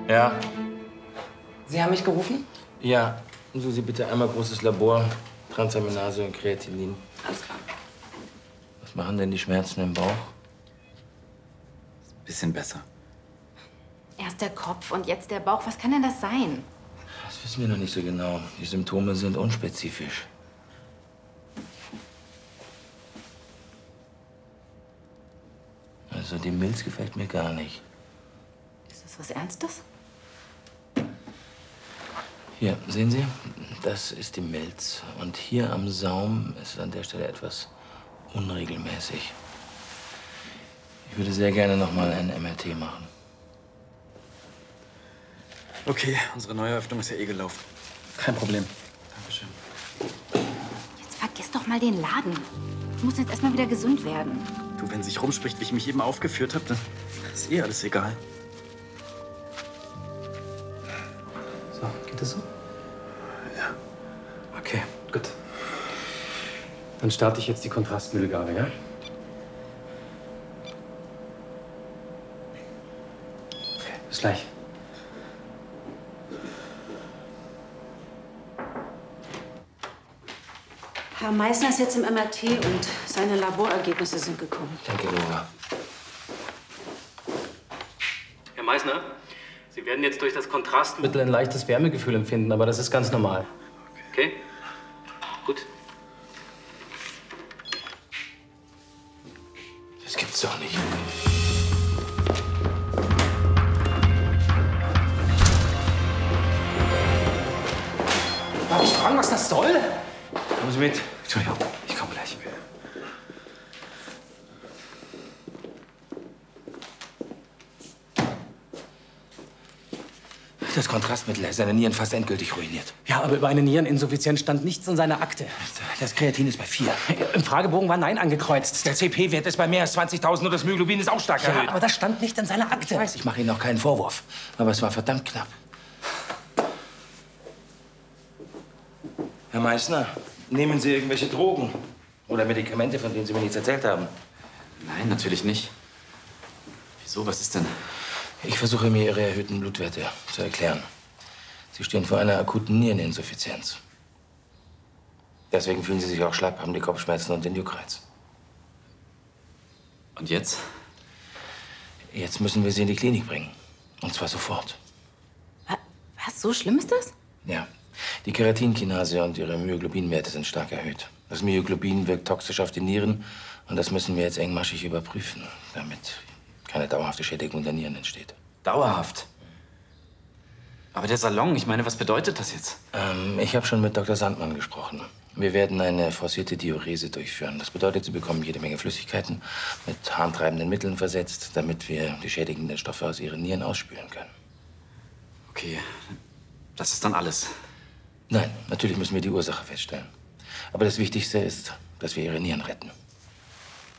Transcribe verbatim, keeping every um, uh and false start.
Ja. Sie haben mich gerufen? Ja. Susi, bitte einmal großes Labor, Transaminase und Kreatinin. Alles klar. Was machen denn die Schmerzen im Bauch? Bisschen besser. Erst der Kopf und jetzt der Bauch. Was kann denn das sein? Das wissen wir noch nicht so genau. Die Symptome sind unspezifisch. Also die Milz gefällt mir gar nicht. Ist das was Ernstes? Hier, sehen Sie? Das ist die Milz. Und hier am Saum ist es an der Stelle etwas unregelmäßig. Ich würde sehr gerne noch mal ein M R T machen. Okay, unsere Neueröffnung ist ja eh gelaufen. Kein Problem. Dankeschön. Jetzt vergiss doch mal den Laden. Du musst jetzt erstmal wieder gesund werden. Du, wenn sich rumspricht, wie ich mich eben aufgeführt habe, dann ist eh alles egal. So, geht das so? Ja. Okay, gut. Dann starte ich jetzt die Kontrastmittelgabe, ja? Okay, bis gleich. Herr Meißner ist jetzt im M R T und seine Laborergebnisse sind gekommen. Danke, Nora. Herr Meißner, Sie werden jetzt durch das Kontrastmittel ein leichtes Wärmegefühl empfinden, aber das ist ganz normal. Okay? Gut. Das gibt's doch nicht. Darf ich fragen, was das soll? Kommen Sie mit. Entschuldigung, ich komme gleich. Das Kontrastmittel hat seine Nieren fast endgültig ruiniert. Ja, aber über eine Niereninsuffizienz stand nichts in seiner Akte. Das Kreatin ist bei vier. Im Fragebogen war Nein angekreuzt. Der C P-Wert ist bei mehr als zwanzigtausend und das Myoglobin ist auch stark Ja, erhöht. aber das stand nicht in seiner Akte. Ich weiß, ich mache Ihnen noch keinen Vorwurf. Aber es war verdammt knapp. Herr Meißner, nehmen Sie irgendwelche Drogen oder Medikamente, von denen Sie mir nichts erzählt haben? Nein, natürlich nicht. Wieso? Was ist denn? Ich versuche mir Ihre erhöhten Blutwerte zu erklären. Sie stehen vor einer akuten Niereninsuffizienz. Deswegen fühlen Sie sich auch schlapp, haben die Kopfschmerzen und den Juckreiz. Und jetzt? Jetzt müssen wir Sie in die Klinik bringen. Und zwar sofort. Was? So schlimm ist das? Ja. Die Keratinkinase und ihre Myoglobinwerte sind stark erhöht. Das Myoglobin wirkt toxisch auf die Nieren und das müssen wir jetzt engmaschig überprüfen, damit keine dauerhafte Schädigung der Nieren entsteht. Dauerhaft? Aber der Salon, ich meine, was bedeutet das jetzt? Ähm, ich habe schon mit Doktor Sandmann gesprochen. Wir werden eine forcierte Diurese durchführen. Das bedeutet, Sie bekommen jede Menge Flüssigkeiten mit harntreibenden Mitteln versetzt, damit wir die schädigenden Stoffe aus Ihren Nieren ausspülen können. Okay, das ist dann alles. Nein, natürlich müssen wir die Ursache feststellen. Aber das Wichtigste ist, dass wir Ihre Nieren retten.